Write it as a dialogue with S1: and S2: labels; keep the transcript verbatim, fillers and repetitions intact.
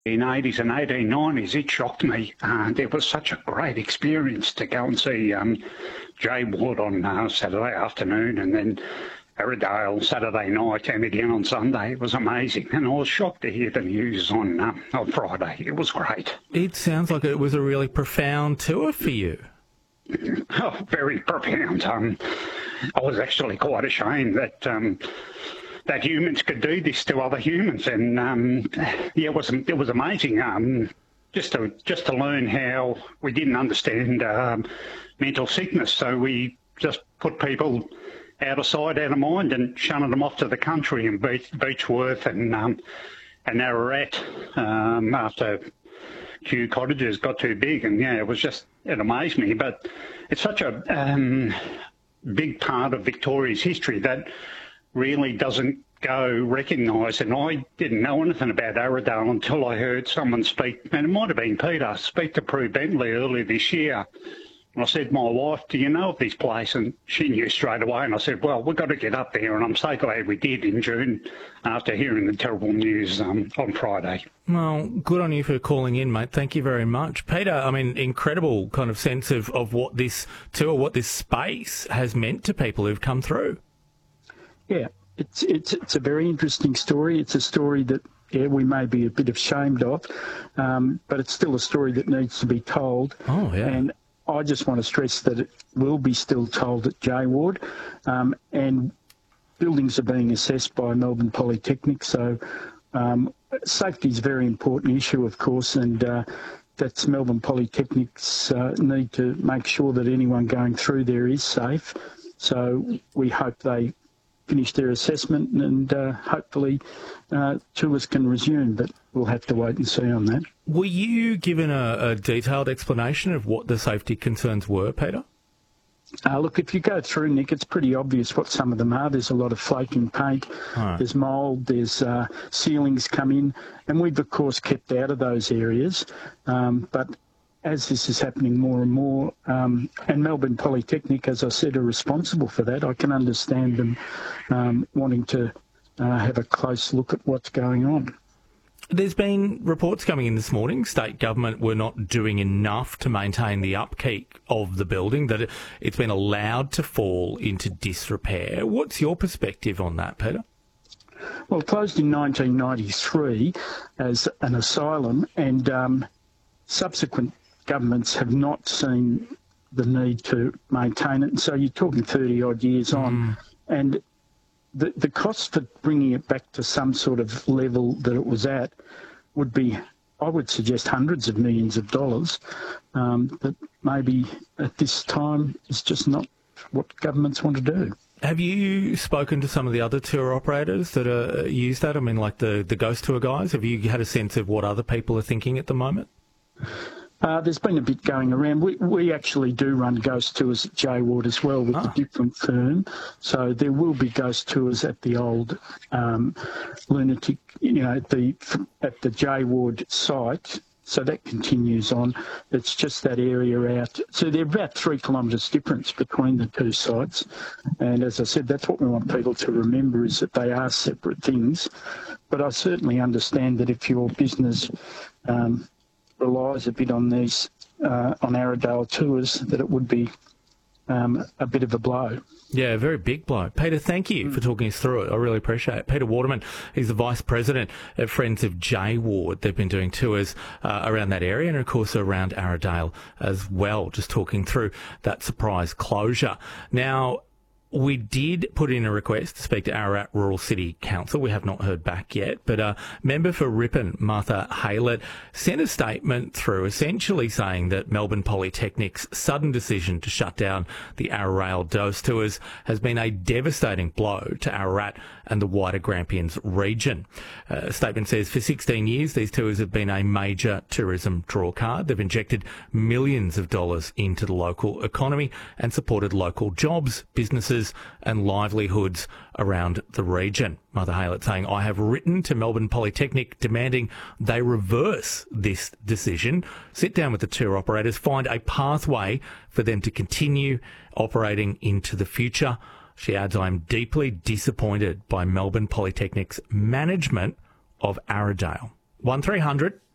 S1: In the eighties and eighteen nineties, it shocked me. Uh, it was such a great experience to go and see um, Jay Ward on uh, Saturday afternoon and then Arrowdale Saturday night and again on Sunday. It was amazing. And I was shocked to hear the news on, uh, on Friday. It was great.
S2: It sounds like it was a really profound tour for you.
S1: Oh, very profound. Um, I was actually quite ashamed that... Um, that humans could do this to other humans, and um, yeah, it was it was amazing. Um, just to just to learn how we didn't understand um, mental sickness, so we just put people out of sight, out of mind, and shunted them off to the country and Beach, Beechworth and um, and Ararat um, after Kew cottages got too big, and yeah, it was just it amazed me. But it's such a um, big part of Victoria's history that really doesn't go recognised, and I didn't know anything about Arrowdale until I heard someone speak, and it might have been Peter, speak to Prue Bentley earlier this year. And I said, my wife, do you know of this place? And she knew straight away, and I said, well, we've got to get up there, and I'm so glad we did in June after hearing the terrible news um, on Friday.
S2: Well, good on you for calling in, mate. Thank you very much. Peter, I mean, incredible kind of sense of, of what this tour, what this space has meant to people who've come through.
S3: Yeah, it's it's it's a very interesting story. It's a story that yeah, we may be a bit ashamed of, um, but it's still a story that needs to be told.
S2: Oh, yeah.
S3: And I just want to stress that it will be still told at Jay Ward, um, and buildings are being assessed by Melbourne Polytechnic, so um, safety is a very important issue, of course, and uh, that's Melbourne Polytechnic's uh, need to make sure that anyone going through there is safe. So we hope they finish their assessment and uh, hopefully uh, tours can resume, but we'll have to wait and see on that.
S2: Were you given a, a detailed explanation of what the safety concerns were, Peter?
S3: Uh, look, if you go through, Nick, it's pretty obvious what some of them are. There's a lot of flaking paint,
S2: right.
S3: There's mould, there's uh, ceilings come in, and we've, of course, kept out of those areas. Um, but as this is happening more and more, um, and Melbourne Polytechnic, as I said, are responsible for that, I can understand them um, wanting to uh, have a close look at what's going on.
S2: There's been reports coming in this morning, state government were not doing enough to maintain the upkeep of the building, that it's been allowed to fall into disrepair. What's your perspective on that, Peter?
S3: Well, it closed in nineteen ninety-three as an asylum, and um, subsequent governments have not seen the need to maintain it. And so you're talking thirty-odd years on,
S2: Mm.
S3: and the the cost for bringing it back to some sort of level that it was at would be, I would suggest, hundreds of millions of dollars. Um, but maybe at this time it's just not what governments want to do.
S2: Have you spoken to some of the other tour operators that uh, use that? I mean, like the, the ghost tour guys? Have you had a sense of what other people are thinking at the moment?
S3: Uh, there's been a bit going around. We we actually do run ghost tours at Jay Ward as well with
S2: Ah.
S3: a different firm. So there will be ghost tours at the old um, lunatic, you know, at the at the Jay Ward site. So that continues on. It's just that area out. So they're about three kilometres difference between the two sites. And as I said, that's what we want people to remember, is that they are separate things. But I certainly understand that if your business um, relies a bit on these, uh, on Arrowdale tours, that it would be um, a bit of a blow.
S2: Yeah, a very big blow. Peter, thank you for talking us through it. I really appreciate it. Peter Waterman, he's the Vice President at Friends of Jay Ward. They've been doing tours uh, around that area and, of course, around Arrowdale as well, just talking through that surprise closure. Now, we did put in a request to speak to Ararat Rural City Council. We have not heard back yet, but uh, member for Ripon, Martha Haylett, sent a statement through essentially saying that Melbourne Polytechnic's sudden decision to shut down the Ararat Dose tours has been a devastating blow to Ararat and the wider Grampians region. Uh, a statement says, for sixteen years, these tours have been a major tourism drawcard. They've injected millions of dollars into the local economy and supported local jobs, businesses, and livelihoods around the region. Mother Haylett saying, I have written to Melbourne Polytechnic demanding they reverse this decision, sit down with the tour operators, find a pathway for them to continue operating into the future. She adds, I am deeply disappointed by Melbourne Polytechnic's management of Arrowdale. one three hundred